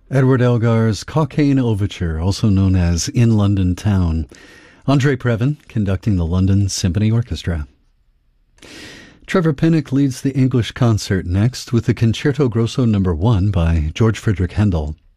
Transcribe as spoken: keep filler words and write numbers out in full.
Edward Elgar's Cockaigne Overture, also known as In London Town. Andre Previn conducting the London Symphony Orchestra. Trevor Pinnock leads the English concert next with the Concerto Grosso number one by George Frideric Handel.